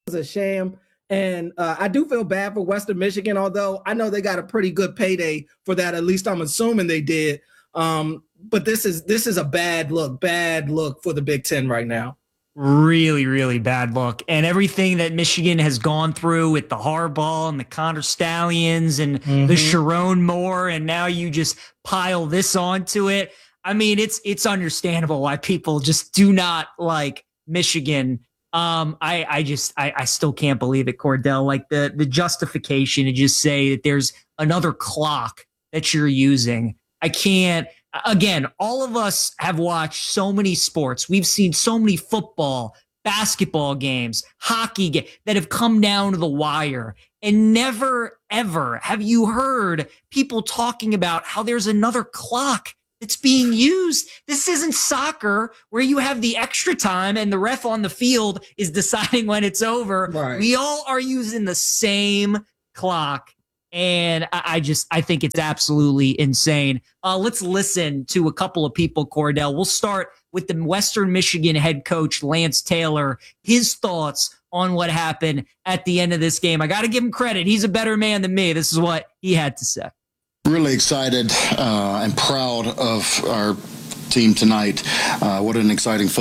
a sham. And I do feel bad for Western Michigan, although I know they got a pretty good payday for that. At least I'm assuming they did. But this is a bad look for the Big Ten right now. Really, really bad look. And everything that Michigan has gone through with the Harbaugh and the Connor Stallions and the Sharon Moore, and now you just pile this onto it. I mean, it's understandable why people just do not like Michigan. I still can't believe it, Cordell. Like the justification to just say that there's another clock that you're using. I can't. Again, all of us have watched so many sports. We've seen so many football, basketball games, hockey games that have come down to the wire. And never, ever have you heard people talking about how there's another clock that's being used. This isn't soccer where you have the extra time and the ref on the field is deciding when it's over. Right. We all are using the same clock. And I think it's absolutely insane. Let's listen to a couple of people, Cordell. We'll start with the Western Michigan head coach, Lance Taylor, his thoughts on what happened at the end of this game. I got to give him credit. He's a better man than me. This is what he had to say. Really excited and proud of our team tonight. What an exciting football